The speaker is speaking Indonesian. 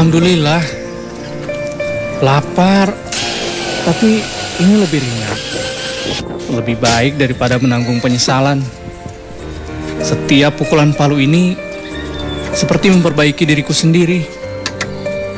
Alhamdulillah. Lapar, tapi ini lebih ringan. Lebih baik daripada menanggung penyesalan. Setiap pukulan palu ini seperti memperbaiki diriku sendiri.